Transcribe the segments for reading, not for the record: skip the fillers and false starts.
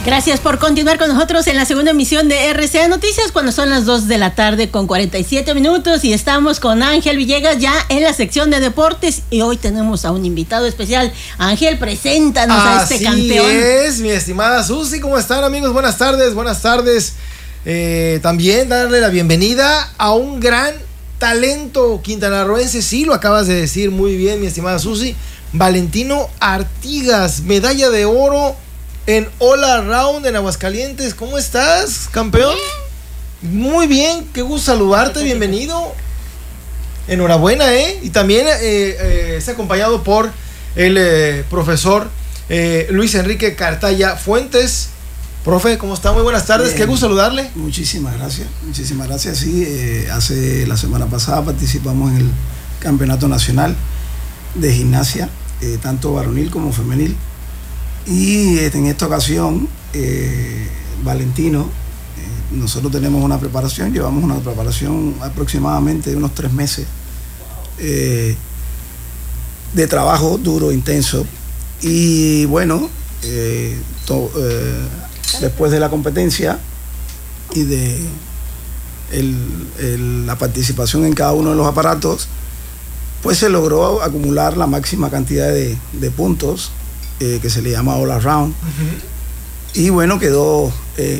Gracias por continuar con nosotros en la segunda emisión de RCA Noticias cuando son las 2 de la tarde con 47 minutos y estamos con Ángel Villegas ya en la sección de deportes y hoy tenemos a un invitado especial. Ángel, preséntanos a este campeón. Así es, mi estimada Susi, ¿cómo están, amigos? Buenas tardes. También darle la bienvenida a un gran talento quintanarroense, sí, lo acabas de decir muy bien, mi estimada Susi. Valentino Artigas, medalla de oro en All Around en Aguascalientes. ¿Cómo estás, campeón? Muy bien, qué gusto saludarte, bienvenido. Enhorabuena, Y también está acompañado por el profesor Luis Enrique Cartaya Fuentes. Profe, ¿cómo está? Muy buenas tardes, qué gusto saludarle. Muchísimas gracias. Sí, hace la semana pasada participamos en el Campeonato Nacional de Gimnasia, tanto varonil como femenil. Y en esta ocasión, Valentino, nosotros tenemos una preparación, llevamos una preparación aproximadamente de unos 3 meses de trabajo duro, intenso. Y bueno, después de la competencia y de la participación en cada uno de los aparatos, pues se logró acumular la máxima cantidad de puntos que se le llama All Around. Y bueno, quedó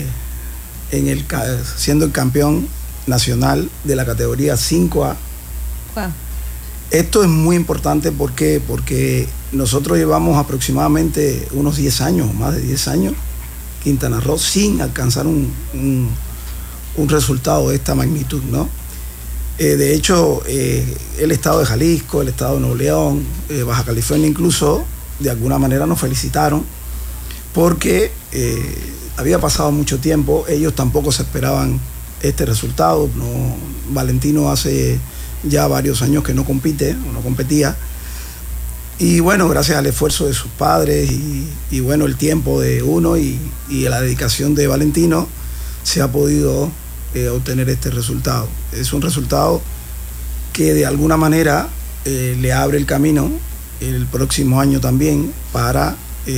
siendo el campeón nacional de la categoría 5A. Wow. Esto es muy importante porque nosotros llevamos aproximadamente unos 10 años, más de 10 años, Quintana Roo, sin alcanzar un resultado de esta magnitud, ¿no? De hecho, el estado de Jalisco, el estado de Nuevo León, Baja California incluso, de alguna manera nos felicitaron porque había pasado mucho tiempo, ellos tampoco se esperaban este resultado. Valentino hace ya varios años que no competía, y bueno, gracias al esfuerzo de sus padres y bueno, el tiempo de uno y la dedicación de Valentino, se ha podido obtener este resultado. Es un resultado que de alguna manera le abre el camino el próximo año también para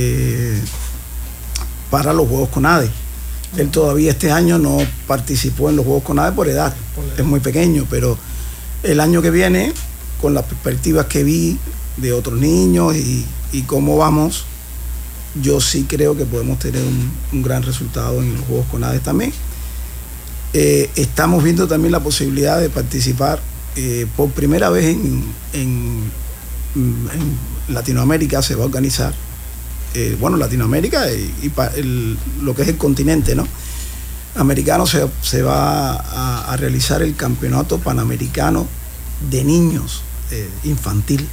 los Juegos CONADE. Él todavía este año no participó en los Juegos CONADE por edad, es muy pequeño, pero el año que viene, con las perspectivas que vi de otros niños y cómo vamos, yo sí creo que podemos tener un gran resultado en los Juegos CONADE también. Estamos viendo también la posibilidad de participar por primera vez en Latinoamérica. Se va a organizar, Latinoamérica y lo que es el continente, ¿no? Americano, se va a realizar el Campeonato Panamericano de Niños Infantil.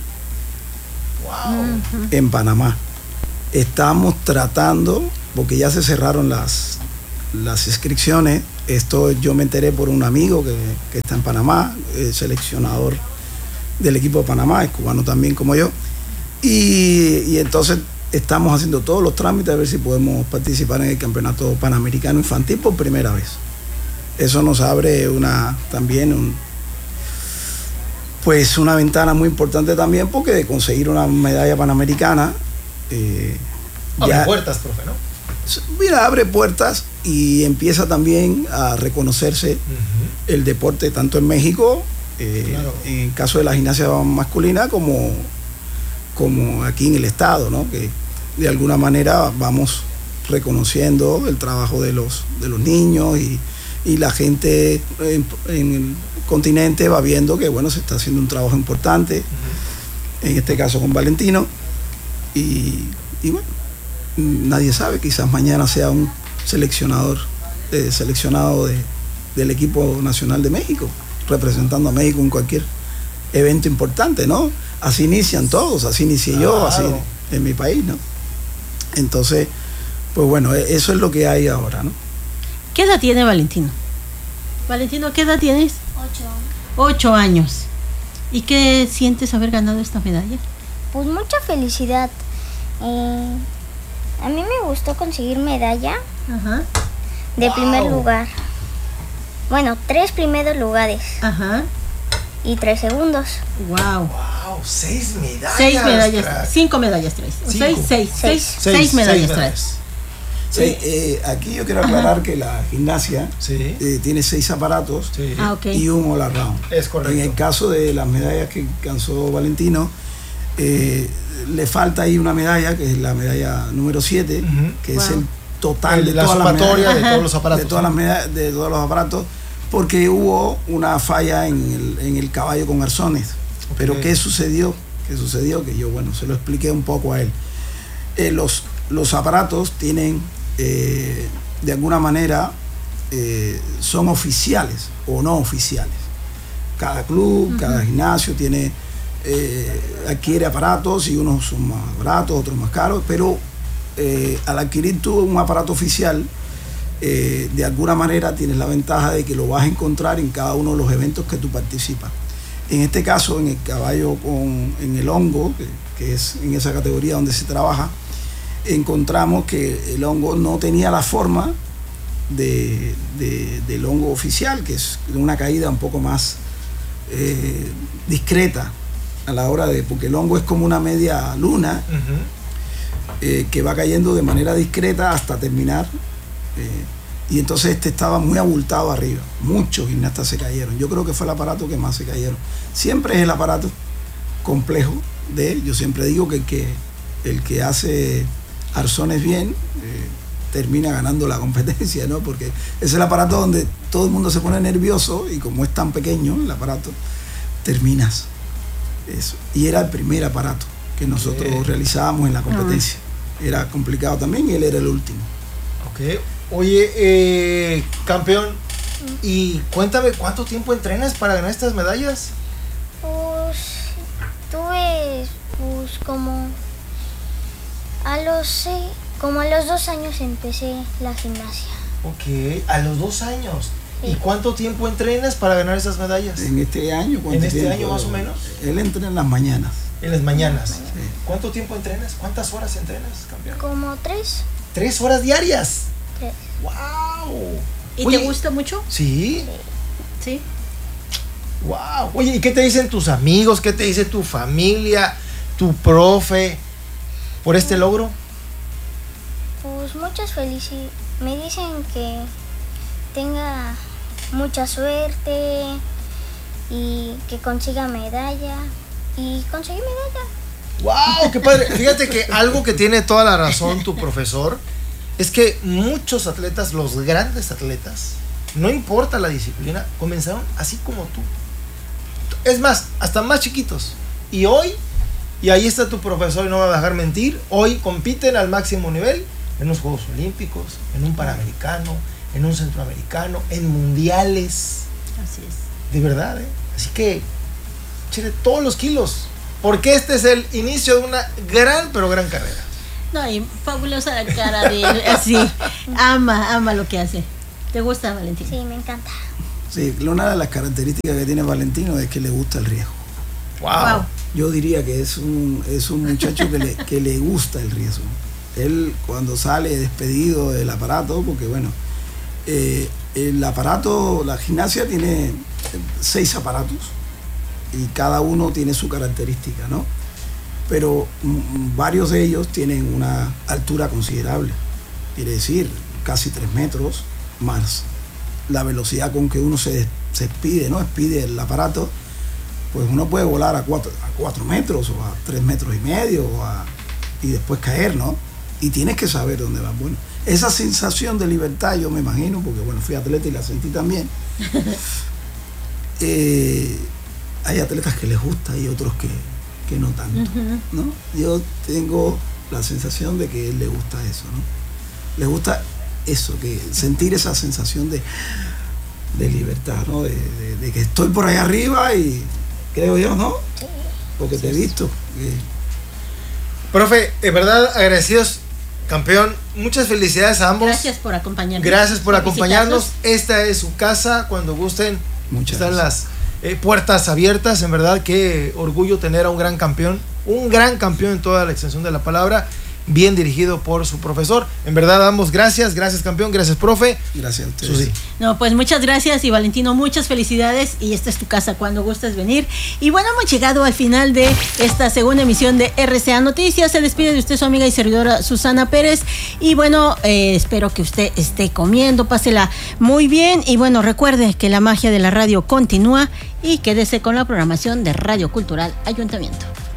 Wow. En Panamá. Estamos tratando, porque ya se cerraron las inscripciones. Esto yo me enteré por un amigo que está en Panamá, seleccionador del equipo de Panamá, es cubano también como yo, y entonces estamos haciendo todos los trámites a ver si podemos participar en el Campeonato Panamericano Infantil por primera vez. Eso nos abre una ventana muy importante también, porque de conseguir una medalla panamericana abre puertas, profe, ¿no? Mira, abre puertas y empieza también a reconocerse el deporte tanto en México, claro, en el caso de la gimnasia masculina, como aquí en el estado, ¿no? Que de alguna manera vamos reconociendo el trabajo de los niños y la gente en el continente va viendo que bueno, se está haciendo un trabajo importante, en este caso con Valentino, y bueno, nadie sabe, quizás mañana sea un seleccionado del equipo nacional de México, representando a México en cualquier evento importante, ¿no? Así inician todos, así inicié yo, así en mi país, ¿no? Entonces, pues bueno, eso es lo que hay ahora, ¿no? ¿Qué edad tiene Valentino? Valentino, ¿qué edad tienes? 8 años. ¿Y qué sientes haber ganado esta medalla? Pues mucha felicidad. A mí me gustó conseguir medalla de primer lugar. Bueno, 3 primeros lugares. Y 3 segundos. Wow. 6 medallas. 6 medallas. 5 medallas traes. 6 medallas traes. Sí, aquí yo quiero aclarar que la gimnasia tiene 6 aparatos y un all around. Es correcto. En el caso de las medallas que alcanzó Valentino, le falta ahí una medalla, que es la medalla número 7, que es el total de todas las medallas, de todos los aparatos. De todas las medallas, de todos los aparatos, porque hubo una falla en el caballo con arzones. Pero ¿qué sucedió? Que yo, bueno, se lo expliqué un poco a él. Los aparatos tienen, de alguna manera, son oficiales o no oficiales. Cada club, cada gimnasio tiene, adquiere aparatos y unos son más baratos, otros más caros, pero al adquirir tú un aparato oficial, de alguna manera tienes la ventaja de que lo vas a encontrar en cada uno de los eventos que tú participas. En este caso, en el caballo en el hongo, que es en esa categoría donde se trabaja, encontramos que el hongo no tenía la forma del hongo oficial, que es una caída un poco más discreta a la hora porque el hongo es como una media luna que va cayendo de manera discreta hasta terminar, y entonces estaba muy abultado arriba. Muchos gimnastas se cayeron. Yo creo que fue el aparato que más se cayeron. Siempre es el aparato complejo yo siempre digo que el que hace arzones bien termina ganando la competencia, ¿no? Porque es el aparato donde todo el mundo se pone nervioso, y como es tan pequeño el aparato, terminas eso. Y era el primer aparato que nosotros realizábamos en la competencia. Era complicado también, y él era el último. Ok. Oye, campeón, y cuéntame, ¿cuánto tiempo entrenas para ganar estas medallas? Pues tuve como a los 2 años empecé la gimnasia. Ok, a los 2 años. Sí. ¿Y cuánto tiempo entrenas para ganar esas medallas? En este año. ¿En este año más o menos? Él entrena en las mañanas. En las mañanas. Sí. ¿Cuánto tiempo entrenas? ¿Cuántas horas entrenas, campeón? Como 3. 3 horas diarias. 3. ¡Wow! ¿Y te gusta mucho? Sí. Sí. ¡Wow! Oye, ¿y qué te dicen tus amigos? ¿Qué te dice tu familia, tu profe por este logro? Pues muchas felicidades. Me dicen que tenga mucha suerte y que consiga medalla. Y conseguí medalla. ¡Wow! ¡Qué padre! Fíjate que algo que tiene toda la razón tu profesor es que muchos atletas, los grandes atletas, no importa la disciplina, comenzaron así como tú. Es más, hasta más chiquitos. Y hoy, y ahí está tu profesor y no me va a dejar mentir, hoy compiten al máximo nivel en los Juegos Olímpicos, en un Panamericano, en un Centroamericano, en mundiales. Así es. De verdad, ¿eh? Así que, chile todos los kilos, porque este es el inicio de una gran, pero gran carrera. No, y fabulosa la cara de él, así, ama lo que hace. ¿Te gusta, Valentino? Sí, me encanta. Sí, una de las características que tiene Valentino es que le gusta el riesgo. Wow. Yo diría que es un muchacho que le gusta el riesgo. Él cuando sale despedido del aparato, porque bueno, el aparato, la gimnasia tiene 6 aparatos y cada uno tiene su característica, ¿no? Pero varios de ellos tienen una altura considerable, quiere decir casi 3 metros, más la velocidad con que uno se expide, ¿no? Expide el aparato, pues uno puede volar a 4 metros o a 3 metros y medio y después caer, ¿no? Y tienes que saber dónde vas. Bueno, esa sensación de libertad, yo me imagino, porque bueno, fui atleta y la sentí también. Hay atletas que les gusta y otros que no tanto, ¿no? Yo tengo la sensación de que a él le gusta eso, ¿no? Le gusta eso, que sentir esa sensación de libertad, ¿no? De que estoy por ahí arriba y creo yo, ¿no? Porque te he visto. Profe, de verdad agradecidos, campeón. Muchas felicidades a ambos. Gracias por acompañarnos. Gracias por acompañarnos. Esta es su casa. Cuando gusten, están las puertas abiertas. En verdad, qué orgullo tener a un gran campeón en toda la extensión de la palabra. bien dirigido por su profesor. En verdad, damos gracias campeón, gracias profe. Gracias a ustedes. Susi. No, pues muchas gracias y Valentino, muchas felicidades y esta es tu casa cuando gustes venir. Y bueno, hemos llegado al final de esta segunda emisión de RCA Noticias. Se despide de usted su amiga y servidora Susana Pérez y bueno, espero que usted esté comiendo, pásela muy bien y bueno, recuerde que la magia de la radio continúa y quédese con la programación de Radio Cultural Ayuntamiento.